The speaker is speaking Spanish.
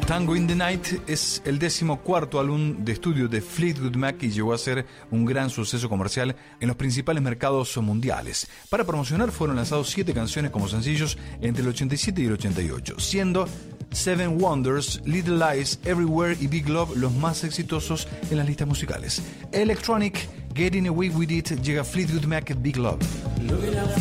Tango in the Night es el 14º álbum de estudio de Fleetwood Mac y llegó a ser un gran suceso comercial en los principales mercados mundiales. Para promocionar fueron lanzados 7 canciones como sencillos entre el 87 y el 88, siendo Seven Wonders, Little Lies, Everywhere y Big Love los más exitosos en las listas musicales. Electronic, Getting Away With It llega a Fleetwood Mac, Big Love.